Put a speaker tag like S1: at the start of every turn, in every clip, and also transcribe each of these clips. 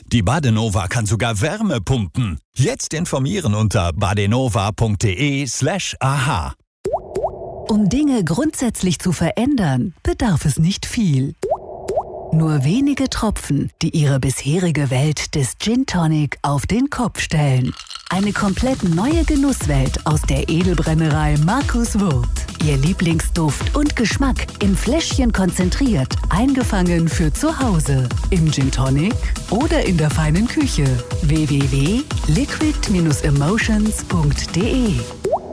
S1: Die Badenova kann sogar Wärme pumpen. Jetzt informieren unter badenova.de/aha.
S2: Um Dinge grundsätzlich zu verändern, bedarf es nicht viel. Nur wenige Tropfen, die ihre bisherige Welt des Gin Tonic auf den Kopf stellen. Eine komplett neue Genusswelt aus der Edelbrennerei Markus Wurth. Ihr Lieblingsduft und Geschmack in Fläschchen konzentriert, eingefangen für zu Hause. Im Gin Tonic oder in der feinen Küche. www.liquid-emotions.de.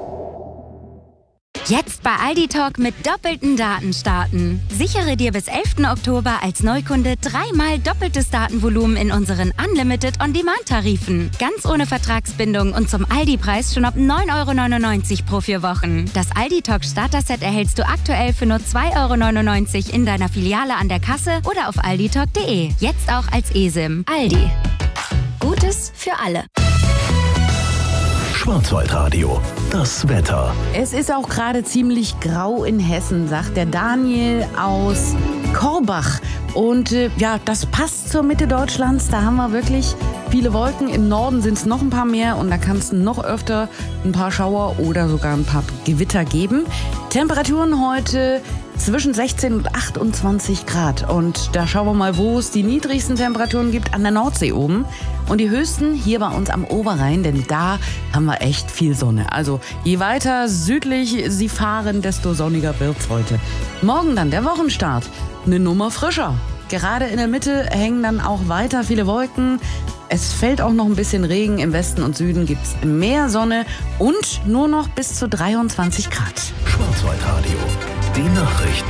S3: Jetzt bei Aldi Talk mit doppelten Daten starten. Sichere dir bis 11. Oktober als Neukunde 3-mal doppeltes Datenvolumen in unseren Unlimited On-Demand-Tarifen. Ganz ohne Vertragsbindung und zum Aldi-Preis schon ab 9,99 € pro 4 Wochen. Das Aldi Talk Starter-Set erhältst du aktuell für nur 2,99 € in deiner Filiale an der Kasse oder auf alditalk.de. Jetzt auch als eSIM. Aldi. Gutes für alle.
S4: Schwarzwaldradio, das Wetter.
S5: Es ist auch gerade ziemlich grau in Hessen, sagt der Daniel aus Korbach. Und das passt zur Mitte Deutschlands. Da haben wir wirklich viele Wolken. Im Norden sind es noch ein paar mehr und da kann es noch öfter ein paar Schauer oder sogar ein paar Gewitter geben. Temperaturen heute zwischen 16 und 28 Grad. Und da schauen wir mal, wo es die niedrigsten Temperaturen gibt. An der Nordsee oben. Und die höchsten hier bei uns am Oberrhein, denn da haben wir echt viel Sonne. Also je weiter südlich Sie fahren, desto sonniger wird's heute. Morgen dann der Wochenstart. Eine Nummer frischer. Gerade in der Mitte hängen dann auch weiter viele Wolken. Es fällt auch noch ein bisschen Regen. Im Westen und Süden gibt's mehr Sonne und nur noch bis zu 23 Grad.
S4: Schwarzwaldradio, die Nachrichten.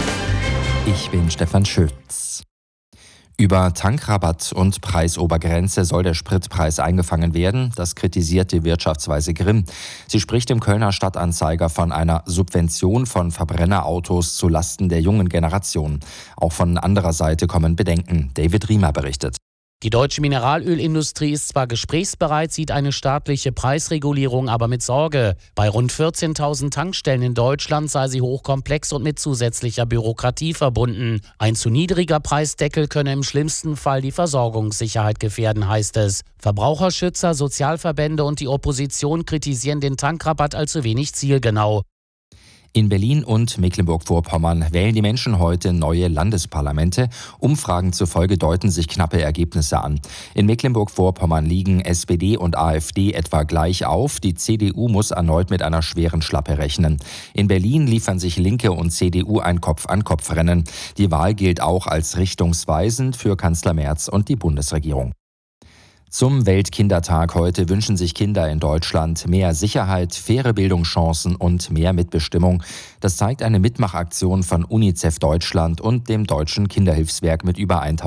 S6: Ich bin Stefan Schütz. Über Tankrabatt und Preisobergrenze soll der Spritpreis eingefangen werden. Das kritisiert die Wirtschaftsweise Grimm. Sie spricht im Kölner Stadtanzeiger von einer Subvention von Verbrennerautos zu Lasten der jungen Generation. Auch von anderer Seite kommen Bedenken. David Riemer berichtet.
S7: Die deutsche Mineralölindustrie ist zwar gesprächsbereit, sieht eine staatliche Preisregulierung aber mit Sorge. Bei rund 14.000 Tankstellen in Deutschland sei sie hochkomplex und mit zusätzlicher Bürokratie verbunden. Ein zu niedriger Preisdeckel könne im schlimmsten Fall die Versorgungssicherheit gefährden, heißt es. Verbraucherschützer, Sozialverbände und die Opposition kritisieren den Tankrabatt als zu wenig zielgenau.
S6: In Berlin und Mecklenburg-Vorpommern wählen die Menschen heute neue Landesparlamente. Umfragen zufolge deuten sich knappe Ergebnisse an. In Mecklenburg-Vorpommern liegen SPD und AfD etwa gleich auf. Die CDU muss erneut mit einer schweren Schlappe rechnen. In Berlin liefern sich Linke und CDU ein Kopf-an-Kopf-Rennen. Die Wahl gilt auch als richtungsweisend für Kanzler Merz und die Bundesregierung. Zum Weltkindertag heute wünschen sich Kinder in Deutschland mehr Sicherheit, faire Bildungschancen und mehr Mitbestimmung. Das zeigt eine Mitmachaktion von UNICEF Deutschland und dem Deutschen Kinderhilfswerk mit über 1000